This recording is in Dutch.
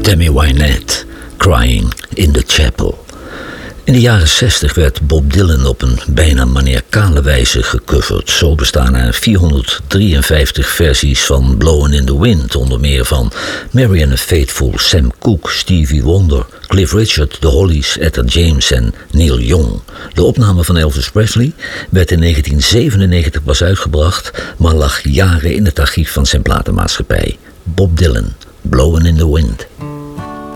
Tammy Wynette, Crying in the Chapel. In de jaren 60 werd Bob Dylan op een bijna maniacale wijze gecoverd. Zo bestaan er 453 versies van Blowin' in the Wind, onder meer van Marianne Faithfull, Sam Cooke, Stevie Wonder, Cliff Richard, The Hollies, Etta James en Neil Young. De opname van Elvis Presley werd in 1997 pas uitgebracht, maar lag jaren in het archief van zijn platenmaatschappij. Bob Dylan, Blowin' in the Wind.